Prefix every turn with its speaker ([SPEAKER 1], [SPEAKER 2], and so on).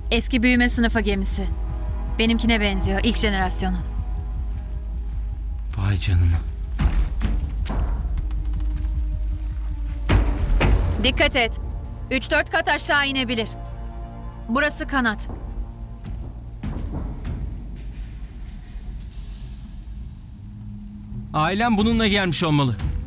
[SPEAKER 1] Eski büyüme sınıfı gemisi. Benimkine benziyor, ilk jenerasyonu.
[SPEAKER 2] Vay canına.
[SPEAKER 1] Dikkat et. 3-4 kat aşağı inebilir. Burası kanat.
[SPEAKER 2] Ailem bununla gelmiş olmalı.